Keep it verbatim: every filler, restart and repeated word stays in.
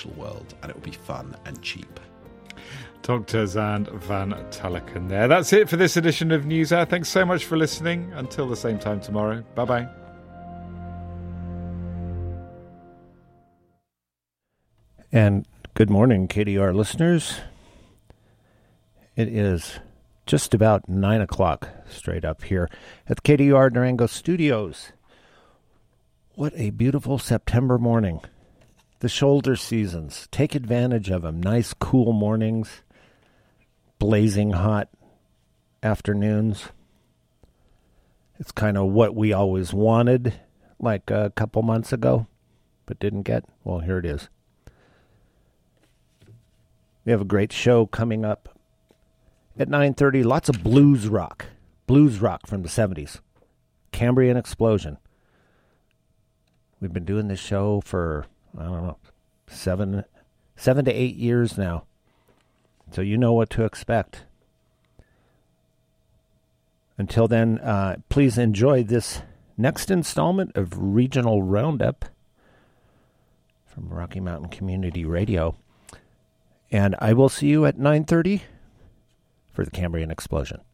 digital world, and it will be fun and cheap. Doctor Zand van Tulleken there. That's it for this edition of NewsHour. Thanks so much for listening. Until the same time tomorrow. Bye-bye. And good morning, K D R listeners. It is just about nine o'clock straight up here at the K D R Durango Studios. What a beautiful September morning. The shoulder seasons. Take advantage of them. Nice, cool mornings. Blazing hot afternoons. It's kind of what we always wanted, like a couple months ago, but didn't get. Well, here it is. We have a great show coming up at nine thirty. Lots of blues rock. Blues rock from the seventies. Cambrian Explosion. We've been doing this show for, I don't know, seven, seven to eight years now. So you know what to expect. Until then, uh, please enjoy this next installment of Regional Roundup from Rocky Mountain Community Radio. And I will see you at nine thirty for the Cambrian Explosion.